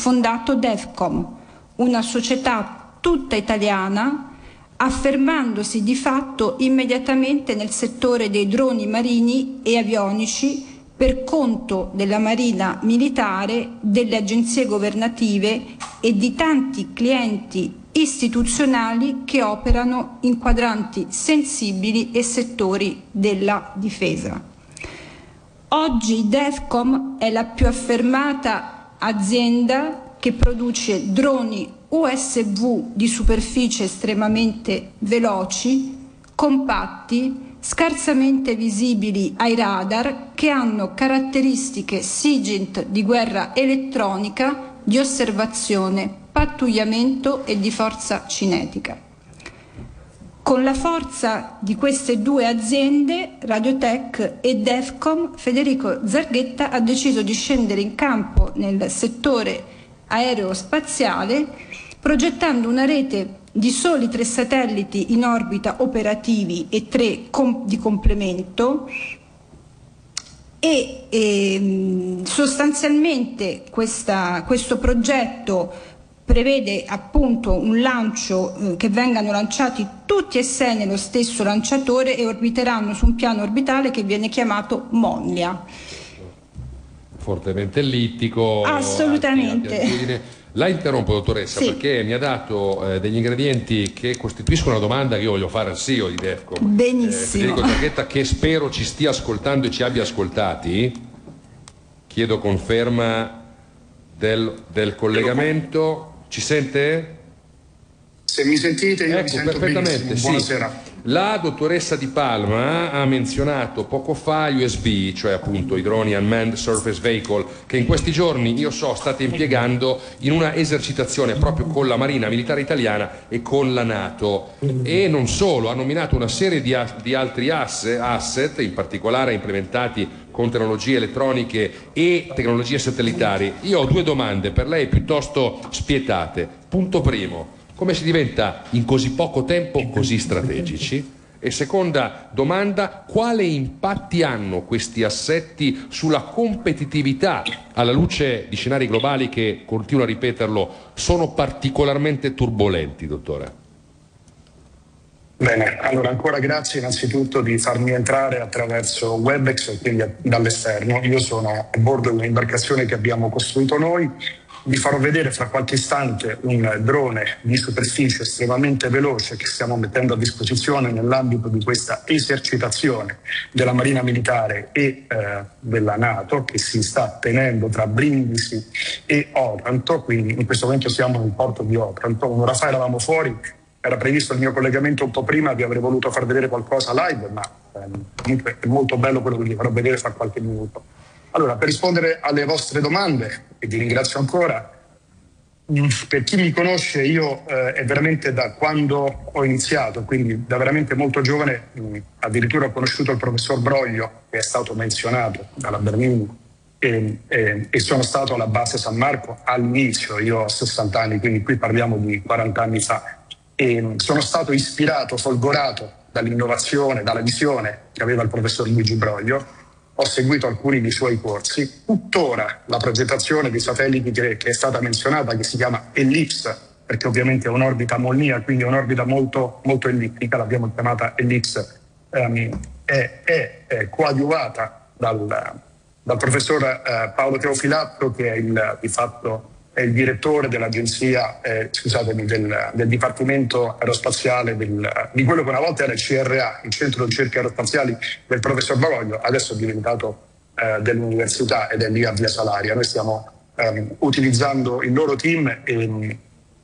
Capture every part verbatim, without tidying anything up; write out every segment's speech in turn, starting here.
fondato Devcom, una società tutta italiana, affermandosi di fatto immediatamente nel settore dei droni marini e avionici per conto della Marina Militare, delle agenzie governative e di tanti clienti istituzionali che operano in quadranti sensibili e settori della difesa. Oggi Devcom è la più affermata azienda che produce droni U S V di superficie estremamente veloci, compatti, scarsamente visibili ai radar, che hanno caratteristiche SIGINT di guerra elettronica, di osservazione, pattugliamento e di forza cinetica. Con la forza di queste due aziende, Radiotech e Devcom, Federico Zarghetta ha deciso di scendere in campo nel settore aerospaziale, progettando una rete di soli tre satelliti in orbita operativi e tre com- di complemento e, e sostanzialmente questa, questo progetto prevede appunto un lancio, eh, che vengano lanciati tutti e sei nello stesso lanciatore e orbiteranno su un piano orbitale che viene chiamato Monlia. Fortemente ellittico. Assolutamente. La interrompo, dottoressa, sì. perché mi ha dato eh, degli ingredienti che costituiscono una domanda che io voglio fare al C E O di Devcom. Benissimo. Eh, Federico Zarghetta, che spero ci stia ascoltando e ci abbia ascoltati. Chiedo conferma del, del collegamento. Ci sente? Se mi sentite, io ecco, vi sento perfettamente, benissimo. Buonasera. Sì. La dottoressa Di Palma ha menzionato poco fa gli U S V, cioè appunto i droni Unmanned Surface Vehicle, che in questi giorni, io so, state impiegando in una esercitazione proprio con la Marina Militare Italiana e con la NATO. E non solo, ha nominato una serie di, di altri asset, in particolare implementati con tecnologie elettroniche e tecnologie satellitari. Io ho due domande per lei piuttosto spietate. Punto primo: come si diventa in così poco tempo così strategici? E seconda domanda: quali impatti hanno questi assetti sulla competitività alla luce di scenari globali che, continuo a ripeterlo, sono particolarmente turbolenti, dottore? Bene, allora ancora grazie innanzitutto di farmi entrare attraverso Webex e quindi dall'esterno. Io sono a bordo di un'imbarcazione che abbiamo costruito noi. Vi farò vedere fra qualche istante un drone di superficie estremamente veloce che stiamo mettendo a disposizione nell'ambito di questa esercitazione della Marina Militare e eh, della NATO, che si sta tenendo tra Brindisi e Otranto. Quindi in questo momento siamo nel porto di Otranto. Un'ora fa eravamo fuori, era previsto il mio collegamento un po' prima, vi avrei voluto far vedere qualcosa live, ma ehm, comunque è molto bello quello che vi farò vedere fra qualche minuto. Allora, per rispondere alle vostre domande, e vi ringrazio ancora, per chi mi conosce, io eh, è veramente da quando ho iniziato, quindi da veramente molto giovane, mh, addirittura ho conosciuto il professor Broglio, che è stato menzionato dalla Bernini, e, e, e sono stato alla base San Marco all'inizio. Io ho sessanta anni, quindi qui parliamo di quaranta anni fa, e mh, sono stato ispirato, folgorato dall'innovazione, dalla visione che aveva il professor Luigi Broglio. Ho seguito alcuni dei suoi corsi. Tuttora la progettazione dei satelliti che, che è stata menzionata, che si chiama Ellipse, perché ovviamente è un'orbita molnia, quindi è un'orbita molto, molto ellittica, l'abbiamo chiamata Ellipse, um, è, è, è coadiuvata dal, dal professor uh, Paolo Teofilatto, che è il, di fatto è il direttore dell'agenzia, eh, scusatemi, del, del Dipartimento Aerospaziale del, di quello che una volta era il C R A, il Centro di Ricerche Aerospaziali del professor Broglio, adesso è diventato eh, dell'università ed è lì a Via Salaria. Noi stiamo ehm, utilizzando il loro team e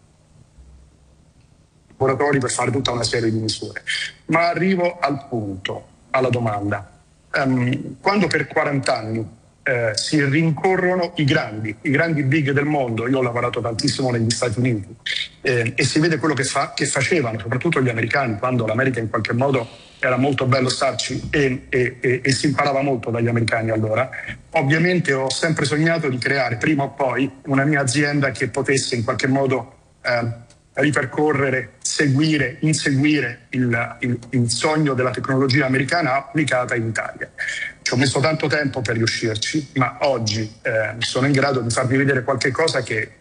laboratori per fare tutta una serie di misure. Ma arrivo al punto, alla domanda. Um, quando per quaranta anni Eh, si rincorrono i grandi, i grandi big del mondo. Io ho lavorato tantissimo negli Stati Uniti eh, e si vede quello che, fa, che facevano, soprattutto gli americani, quando l'America in qualche modo era molto bello starci e, e, e, e si imparava molto dagli americani allora. Ovviamente ho sempre sognato di creare prima o poi una mia azienda che potesse in qualche modo eh, ripercorrere, seguire, inseguire il, il, il sogno della tecnologia americana applicata in Italia. Ci ho messo tanto tempo per riuscirci, ma oggi eh, sono in grado di farvi vedere qualche cosa che